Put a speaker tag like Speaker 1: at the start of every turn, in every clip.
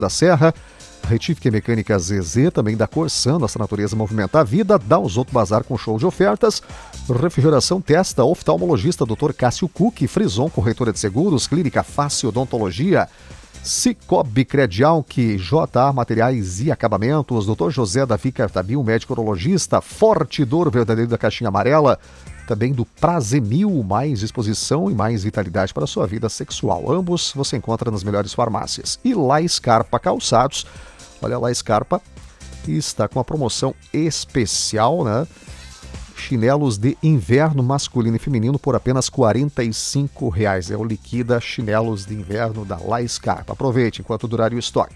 Speaker 1: da Serra, Retífica e Mecânica ZZ, também da Corsan, nossa natureza movimenta a vida, dá os outros bazar com show de ofertas, Refrigeração Testa, oftalmologista Dr. Cássio Cook, Frison, corretora de seguros, Clínica Fácil Odontologia, Cicobi Credial, JA Materiais e Acabamentos, Dr. José Davi Cartabil, médico urologista, Forte Dor Verdadeiro da Caixinha Amarela, também do Prazemil, mais disposição e mais vitalidade para a sua vida sexual. Ambos você encontra nas melhores farmácias. E La Scarpa Calçados, olha, La Scarpa está com uma promoção especial, né? Chinelos de inverno masculino e feminino por apenas R$ 45. É o Liquida Chinelos de Inverno da La Scarpa. Aproveite enquanto durar o estoque.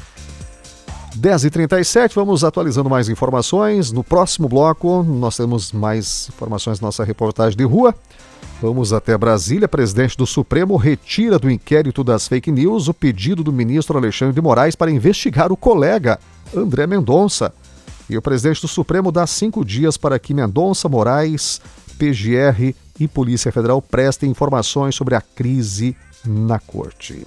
Speaker 1: 10h37, vamos atualizando mais informações. No próximo bloco, nós temos mais informações da nossa reportagem de rua. Vamos até Brasília. Presidente do Supremo retira do inquérito das fake news o pedido do ministro Alexandre de Moraes para investigar o colega André Mendonça. E o presidente do Supremo dá 5 dias para que Mendonça, Moraes, PGR e Polícia Federal prestem informações sobre a crise na corte.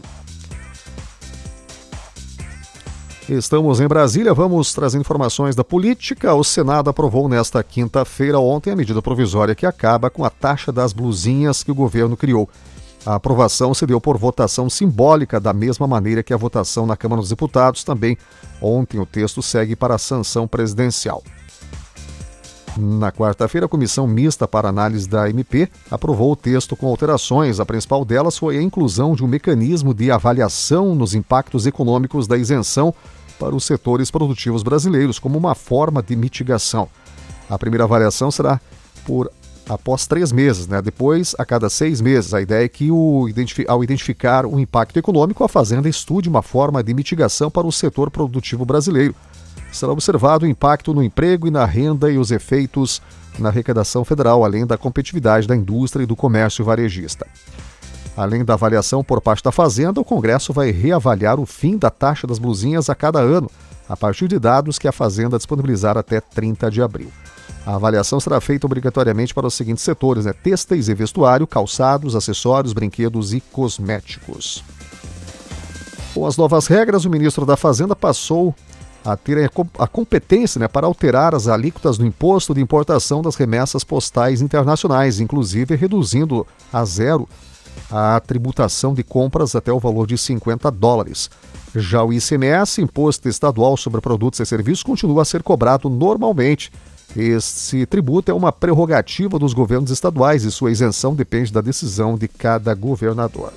Speaker 1: Estamos em Brasília, vamos trazer informações da política. O Senado aprovou nesta quinta-feira, ontem, a medida provisória que acaba com a taxa das blusinhas que o governo criou. A aprovação se deu por votação simbólica, da mesma maneira que a votação na Câmara dos Deputados. Também ontem o texto segue para a sanção presidencial. Na quarta-feira, a Comissão Mista para Análise da MP aprovou o texto com alterações. A principal delas foi a inclusão de um mecanismo de avaliação nos impactos econômicos da isenção para os setores produtivos brasileiros, como uma forma de mitigação. A primeira avaliação será após 3 meses, né? Depois, a cada 6 meses. A ideia é que, ao identificar o impacto econômico, a Fazenda estude uma forma de mitigação para o setor produtivo brasileiro. Será observado o impacto no emprego e na renda e os efeitos na arrecadação federal, além da competitividade da indústria e do comércio varejista. Além da avaliação por parte da Fazenda, o Congresso vai reavaliar o fim da taxa das blusinhas a cada ano, a partir de dados que a Fazenda disponibilizar até 30 de abril. A avaliação será feita obrigatoriamente para os seguintes setores, né? Têxteis e vestuário, calçados, acessórios, brinquedos e cosméticos. Com as novas regras, o ministro da Fazenda passou a ter a competência, né, para alterar as alíquotas do imposto de importação das remessas postais internacionais, inclusive reduzindo a zero a tributação de compras até o valor de $50. Já o ICMS, Imposto Estadual sobre Produtos e Serviços, continua a ser cobrado normalmente. Esse tributo é uma prerrogativa dos governos estaduais e sua isenção depende da decisão de cada governador.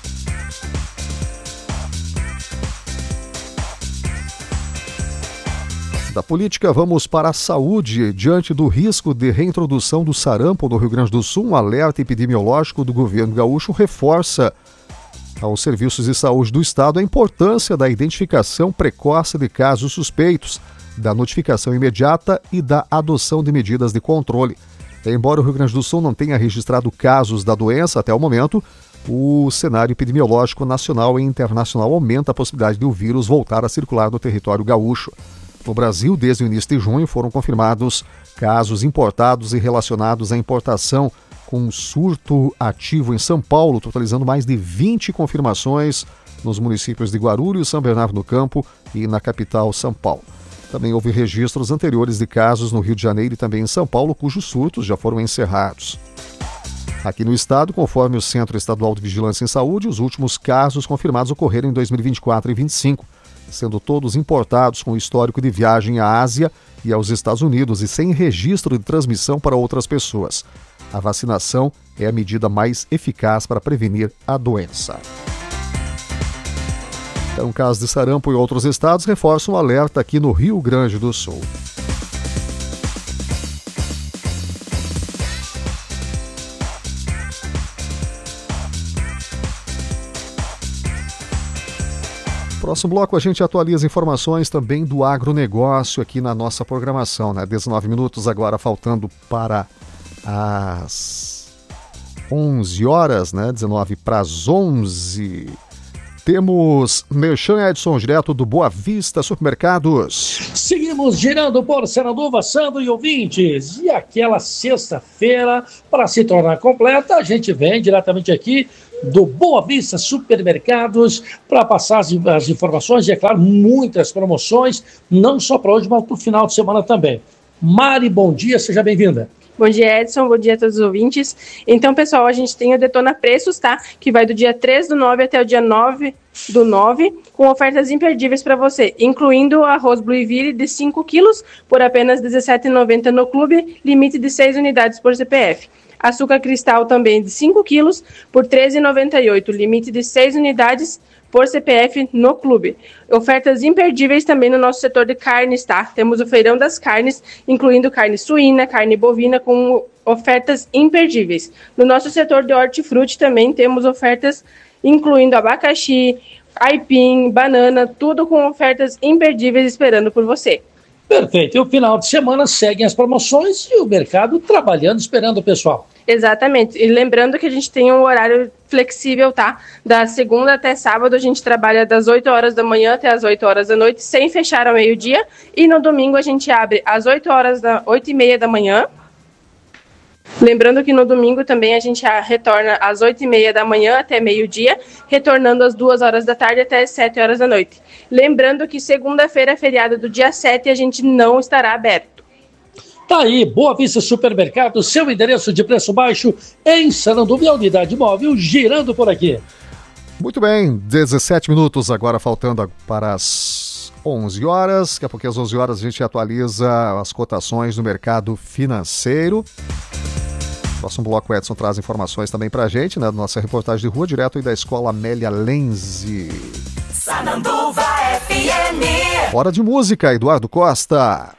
Speaker 1: Da política, vamos para a saúde. Diante do risco de reintrodução do sarampo no Rio Grande do Sul, um alerta epidemiológico do governo gaúcho reforça aos serviços de saúde do estado a importância da identificação precoce de casos suspeitos, da notificação imediata e da adoção de medidas de controle. Embora o Rio Grande do Sul não tenha registrado casos da doença até o momento, o cenário epidemiológico nacional e internacional aumenta a possibilidade de o vírus voltar a circular no território gaúcho. No Brasil, desde o início de junho, foram confirmados casos importados e relacionados à importação, com um surto ativo em São Paulo, totalizando mais de 20 confirmações nos municípios de Guarulhos, São Bernardo do Campo e na capital, São Paulo. Também houve registros anteriores de casos no Rio de Janeiro e também em São Paulo, cujos surtos já foram encerrados. Aqui no estado, conforme o Centro Estadual de Vigilância em Saúde, os últimos casos confirmados ocorreram em 2024 e 2025, sendo todos importados com histórico de viagem à Ásia e aos Estados Unidos e sem registro de transmissão para outras pessoas. A vacinação é a medida mais eficaz para prevenir a doença. Então, casos de sarampo em outros estados reforçam o alerta aqui no Rio Grande do Sul. Próximo bloco a gente atualiza informações também do agronegócio aqui na nossa programação, né? 19 minutos agora faltando para as 11 horas, né? 19 para as 11. Temos Merchan Edson, direto do Boa Vista Supermercados.
Speaker 2: Seguimos girando por Senador, Sandro e ouvintes. E aquela sexta-feira, para se tornar completa, a gente vem diretamente aqui do Boa Vista Supermercados para passar as informações e, é claro, muitas promoções, não só para hoje, mas para o final de semana também. Mari, bom dia, seja bem-vinda.
Speaker 3: Bom dia, Edson. Bom dia a todos os ouvintes. Então, pessoal, a gente tem o Detona Preços, tá? Que vai do dia 3/9 até o dia 9/9, com ofertas imperdíveis para você, incluindo arroz Blueville de 5 quilos por apenas R$ 17,90 no clube, limite de 6 unidades por CPF. Açúcar cristal também de 5 quilos por R$ 13,98, limite de 6 unidades por CPF no clube. Ofertas imperdíveis também no nosso setor de carnes, tá? Temos o Feirão das Carnes, incluindo carne suína, carne bovina, com ofertas imperdíveis. No nosso setor de hortifruti também temos ofertas incluindo abacaxi, aipim, banana, tudo com ofertas imperdíveis esperando por você.
Speaker 2: Perfeito. E o final de semana seguem as promoções e o mercado trabalhando, esperando o pessoal.
Speaker 3: Exatamente. E lembrando que a gente tem um horário flexível, tá? Da segunda até sábado a gente trabalha das 8 horas da manhã até as 8 horas da noite, sem fechar ao meio-dia. E no domingo a gente abre às 8h30 da manhã. Lembrando que no domingo também a gente retorna às 8h30 da manhã até meio-dia, retornando às 2 horas da tarde até as 7 horas da noite. Lembrando que segunda-feira, feriado do dia 7, a gente não estará aberto.
Speaker 2: Tá aí, Boa Vista Supermercado, seu endereço de preço baixo em Sananduva, a unidade móvel girando por aqui.
Speaker 1: Muito bem, 17 minutos agora faltando para as 11 horas. Daqui a pouco às 11 horas a gente atualiza as cotações no mercado financeiro. Próximo bloco, o Edson traz informações também pra gente, né? Nossa reportagem de rua, direto aí da Escola Amélia Lenzi.
Speaker 4: Sananduva FM.
Speaker 1: Hora de música, Eduardo Costa.